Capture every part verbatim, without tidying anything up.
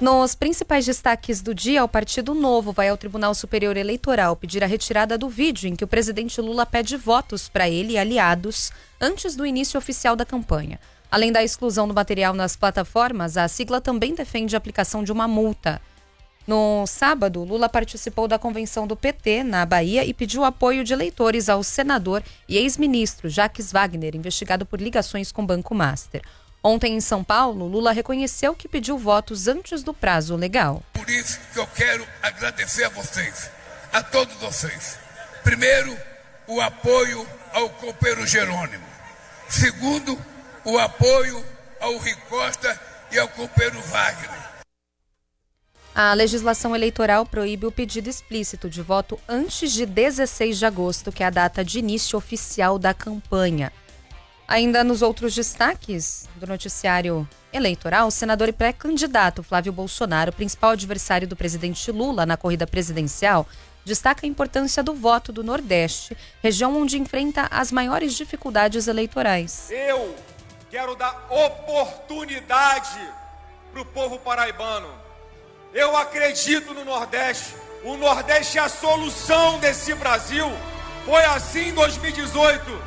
Nos principais destaques do dia, o Partido Novo vai ao Tribunal Superior Eleitoral pedir a retirada do vídeo em que o presidente Lula pede votos para ele e aliados antes do início oficial da campanha. Além da exclusão do material nas plataformas, a sigla também defende a aplicação de uma multa. No sábado, Lula participou da convenção do P T na Bahia e pediu apoio de eleitores ao senador e ex-ministro Jacques Wagner, investigado por ligações com Banco Master. Ontem, em São Paulo, Lula reconheceu que pediu votos antes do prazo legal. Por isso que eu quero agradecer a vocês, a todos vocês. Primeiro, o apoio ao companheiro Jerônimo. Segundo, o apoio ao Rui Costa e ao companheiro Wagner. A legislação eleitoral proíbe o pedido explícito de voto antes de dezesseis de agosto, que é a data de início oficial da campanha. Ainda nos outros destaques do noticiário eleitoral, o senador e pré-candidato Flávio Bolsonaro, principal adversário do presidente Lula na corrida presidencial, destaca a importância do voto do Nordeste, região onde enfrenta as maiores dificuldades eleitorais. Eu quero dar oportunidade para o povo paraibano. Eu acredito no Nordeste. O Nordeste é a solução desse Brasil. Foi assim em dois mil e dezoito.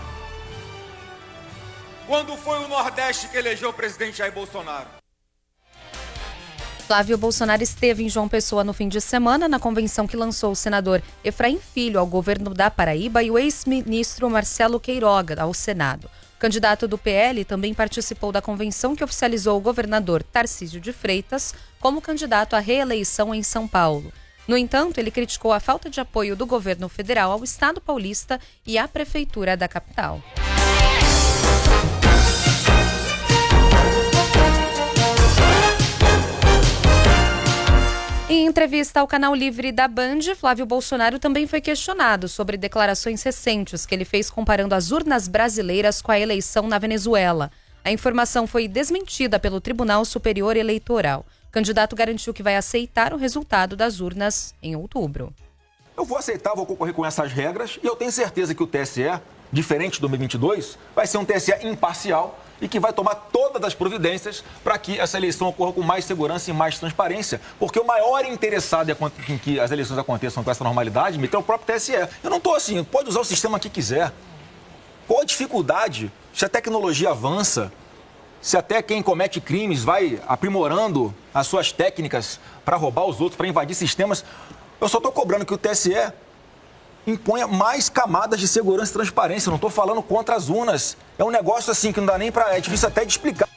Quando foi o Nordeste que elegeu o presidente Jair Bolsonaro. Flávio Bolsonaro esteve em João Pessoa no fim de semana na convenção que lançou o senador Efraim Filho ao governo da Paraíba e o ex-ministro Marcelo Queiroga ao Senado. O candidato do P L também participou da convenção que oficializou o governador Tarcísio de Freitas como candidato à reeleição em São Paulo. No entanto, ele criticou a falta de apoio do governo federal ao Estado paulista e à prefeitura da capital. Em entrevista ao canal Livre da Band, Flávio Bolsonaro também foi questionado sobre declarações recentes que ele fez comparando as urnas brasileiras com a eleição na Venezuela. A informação foi desmentida pelo Tribunal Superior Eleitoral. O candidato garantiu que vai aceitar o resultado das urnas em outubro. Eu vou aceitar, vou concorrer com essas regras e eu tenho certeza que o T S E, diferente do dois mil e vinte e dois, vai ser um T S E imparcial e que vai tomar todas as providências para que essa eleição ocorra com mais segurança e mais transparência, porque o maior interessado em que as eleições aconteçam com essa normalidade é o próprio T S E. Eu não estou assim, pode usar o sistema que quiser. Qual a dificuldade se a tecnologia avança, se até quem comete crimes vai aprimorando as suas técnicas para roubar os outros, para invadir sistemas? Eu só estou cobrando que o T S E imponha mais camadas de segurança e transparência. Eu não estou falando contra as urnas. É um negócio assim que não dá nem para... É difícil até de explicar.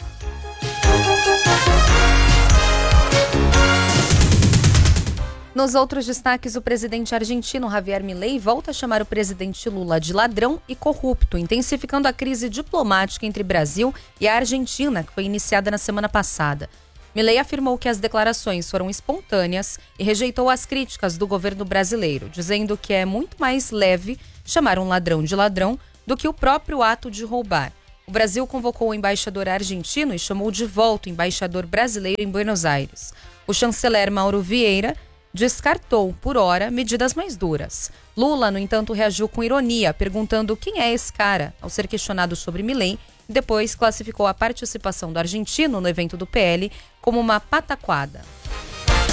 Nos outros destaques, o presidente argentino Javier Milei volta a chamar o presidente Lula de ladrão e corrupto, intensificando a crise diplomática entre Brasil e a Argentina, que foi iniciada na semana passada. Milei afirmou que as declarações foram espontâneas e rejeitou as críticas do governo brasileiro, dizendo que é muito mais leve chamar um ladrão de ladrão do que o próprio ato de roubar. O Brasil convocou o embaixador argentino e chamou de volta o embaixador brasileiro em Buenos Aires. O chanceler Mauro Vieira descartou, por hora, medidas mais duras. Lula, no entanto, reagiu com ironia, perguntando quem é esse cara, ao ser questionado sobre Milei. Depois classificou a participação do argentino no evento do P L como uma pataquada.